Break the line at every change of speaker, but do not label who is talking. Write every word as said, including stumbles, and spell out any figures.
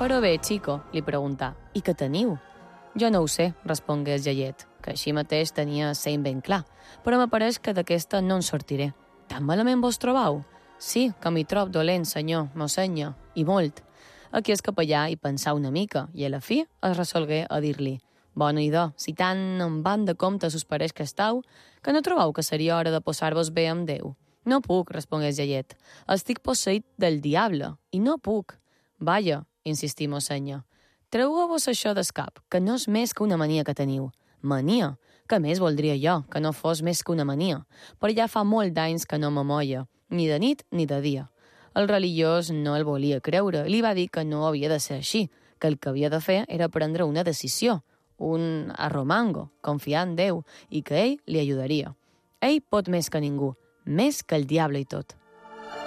Però bé, xico, li preguntà, i què teniu? Jo no ho sé, respongué el iaiet, que així mateix tenia seny ben clar, però m'apareix que d'aquesta no en sortiré. Tan malament vos trobau? Sí, que m'hi trob dolent, senyor, mossenya, i molt. Aquí el capellà hi pensà una mica, i a la fi es resolgué a dir-li: bona idò, si tant en van de compte us pareix que estau, que no trobeu que seria hora de posar-vos bé amb Déu? No puc, respongué el iaiet. Estic posseït del diable, i no puc. Vaja, insistí mossenya, treu-vos això del cap, que no és més que una mania que teniu. Mania? Què més voldria jo, que no fos més que una mania? Però ja fa molt d'anys que no m'amolla, ni de nit ni de dia. El religiós no el volia creure i li va dir que no havia de ser així, que el que havia de fer era prendre una decisió, un arromango, confiar en Déu, i que ell li ajudaria. Ell pot més que ningú, més que el diable i tot.